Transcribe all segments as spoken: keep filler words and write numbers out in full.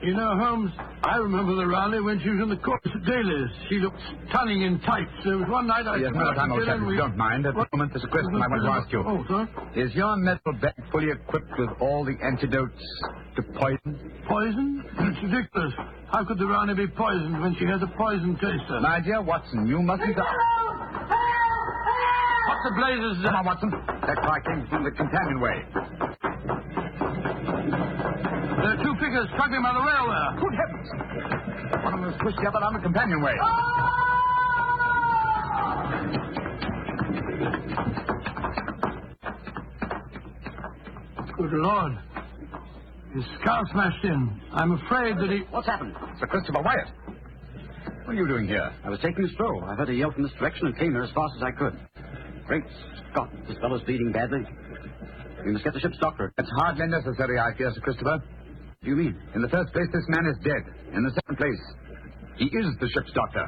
You know, Holmes, I remember the Raleigh when she was in the chorus at Daly's. She looked stunning in tights. There was one night I... Yes, no time, old chap, if you don't mind. At the moment, there's a question I want to ask you. Oh, sir? Is your medical bag fully equipped with all the antidotes to poison? Poison? It's ridiculous. How could the Raleigh be poisoned when she has a poison taster? My dear Watson, you mustn't... What the blazes is that? Come on, Watson. That cry came from the companionway. There are two figures struggling by the rail there. Good heavens! One of them was pushed the other down the companionway. Good Lord. His skull smashed in. I'm afraid that he... What's happened? Sir Christopher Wyatt. What are you doing here? I was taking a stroll. I heard a yell from this direction and came here as fast as I could. Great Scott, this fellow's bleeding badly. We must get the ship's doctor. That's hardly necessary, I fear, Sir Christopher. What do you mean? In the first place, this man is dead. In the second place, he is the ship's doctor.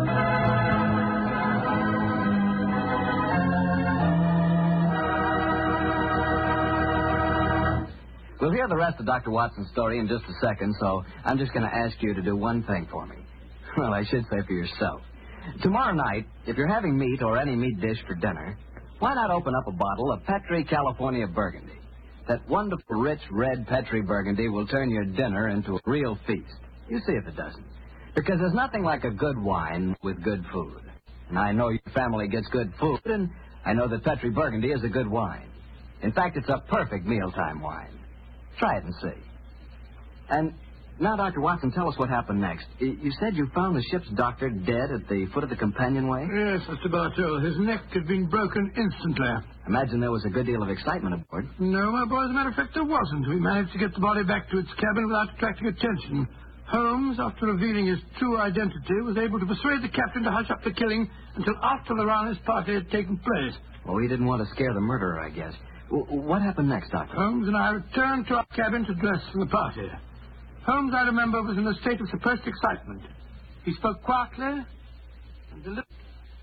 We'll hear the rest of Doctor Watson's story in just a second, so I'm just going to ask you to do one thing for me. Well, I should say for yourself. Tomorrow night, if you're having meat or any meat dish for dinner, why not open up a bottle of Petri California Burgundy? That wonderful, rich, red Petri Burgundy will turn your dinner into a real feast. You see if it doesn't. Because there's nothing like a good wine with good food. And I know your family gets good food, and I know that Petri Burgundy is a good wine. In fact, it's a perfect mealtime wine. Try it and see. And now, Doctor Watson, tell us what happened next. You said you found the ship's doctor dead at the foot of the companionway? Yes, Mister Bartell. His neck had been broken instantly. Imagine there was a good deal of excitement aboard. No, my boy, as a matter of fact, there wasn't. We managed to get the body back to its cabin without attracting attention. Holmes, after revealing his true identity, was able to persuade the captain to hush up the killing until after the Raleigh's party had taken place. Well, he didn't want to scare the murderer, I guess. W- what happened next, Doctor? Holmes and I returned to our cabin to dress for the party. Holmes, I remember, was in a state of suppressed excitement. He spoke quietly and deliberately.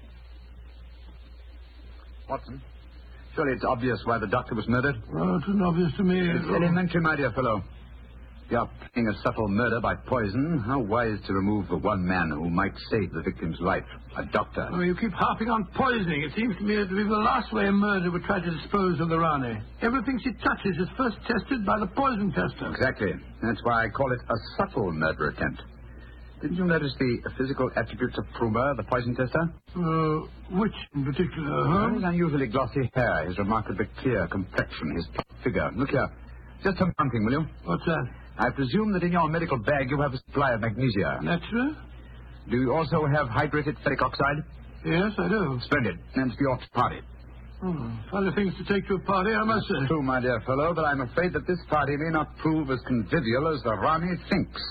Watson, surely it's obvious why the doctor was murdered. Oh, it was obvious to me. It's elementary, my dear fellow. You are playing a subtle murder by poison. How wise to remove the one man who might save the victim's life, a doctor. Oh, you keep harping on poisoning. It seems to me that it would be the last way a murderer would try to dispose of the Rani. Everything she touches is first tested by the poison tester. Exactly. That's why I call it a subtle murder attempt. Didn't you notice the physical attributes of Pruber, the poison tester? Uh, which in particular, huh? His unusually glossy hair, his remarkably clear complexion, his plump figure. Look here. Just one thing, will you? What's that? I presume that in your medical bag you have a supply of magnesia. Naturally. Do you also have hydrated ferric oxide? Yes, I do. Splendid. And for your party. Oh, other things to take to a party, I must say. True, my dear fellow, but I'm afraid that this party may not prove as convivial as the Rani thinks.